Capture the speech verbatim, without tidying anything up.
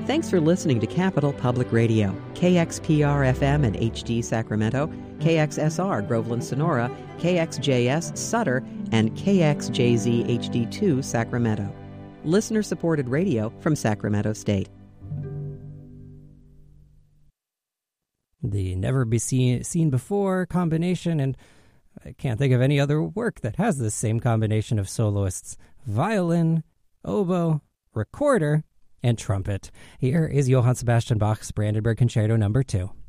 Thanks for listening to Capital Public Radio, K X P R F M and H D Sacramento, K X S R Groveland Sonora, K X J S Sutter, and K X J Z H D two Sacramento. Listener-supported radio from Sacramento State. The never-be-seen-before combination, and I can't think of any other work that has this same combination of soloists: violin, oboe, recorder, and trumpet. Here is Johann Sebastian Bach's Brandenburg Concerto Number two.